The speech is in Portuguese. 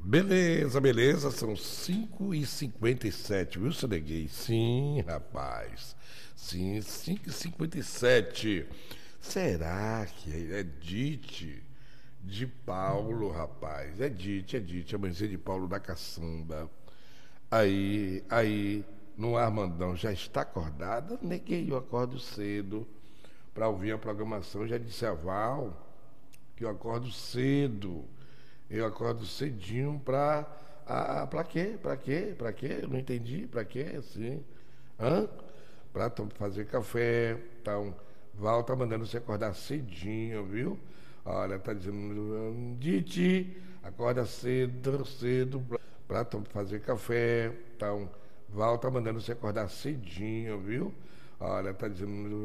Beleza, beleza, são 5h57, viu, Soneguei? Sim, rapaz. Sim, 5h57. Será que é Dite de Paulo, rapaz? É Dite, amanhecer de Paulo da Caçamba. Aí, no Armandão, já está acordada? Neguei, eu acordo cedo para ouvir a programação. Já disse a Val que eu acordo cedo. Eu acordo cedinho pra. Pra quê? Pra quê? Pra quê? Eu não entendi. Pra quê? Assim. Hã? Pra fazer café. Então, Val tá mandando você acordar cedinho, viu? Olha, tá dizendo. Diti, acorda cedo, cedo. Pra fazer café. Então, Val tá mandando você acordar cedinho, viu? Olha, tá dizendo.